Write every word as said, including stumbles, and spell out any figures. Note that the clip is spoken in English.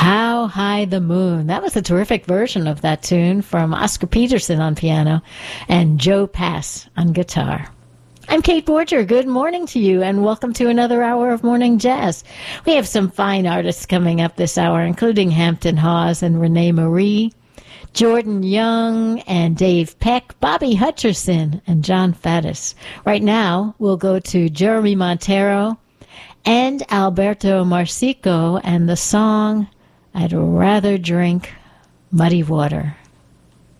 How High the Moon. That was a terrific version of that tune from Oscar Peterson on piano and Joe Pass on guitar. I'm Kate Borger. Good morning to you, and welcome to another hour of Morning Jazz. We have some fine artists coming up this hour, including Hampton Hawes and Renee Marie, Jordan Young and Dave Peck, Bobby Hutcherson, and John Faddis. Right now, we'll go to Jeremy Montero and Alberto Marsico and the song I'd Rather Drink Muddy Water.